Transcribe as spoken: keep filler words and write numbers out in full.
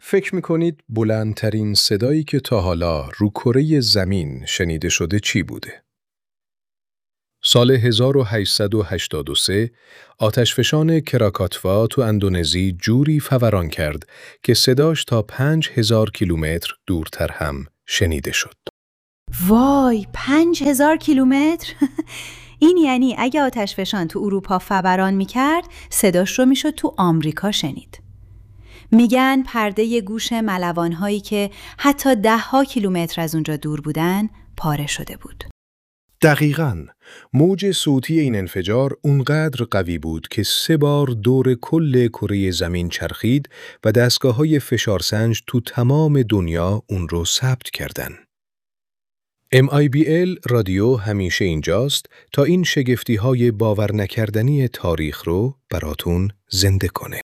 فکر میکنید بلندترین صدایی که تا حالا رو کره زمین شنیده شده چی بوده؟ سال هزار و هشتصد و هشتاد و سه آتشفشان کراکاتوا تو اندونزی جوری فوران کرد که صداش تا پنج هزار کیلومتر دورتر هم شنیده شد. وای، پنج هزار کیلومتر؟ این یعنی اگه آتشفشان تو اروپا فوران میکرد صداش رو میشد تو آمریکا شنید. میگن پرده گوش ملوان‌هایی که حتی ده ها کیلومتر از اونجا دور بودن پاره شده بود. دقیقاً، موج صوتی این انفجار اونقدر قوی بود که سه بار دور کل کره زمین چرخید و دستگاه‌های فشارسنج تو تمام دنیا اون رو ثبت کردن. ام آی بی ال رادیو همیشه اینجاست تا این شگفتی‌های باور نکردنی تاریخ رو براتون زنده کنه.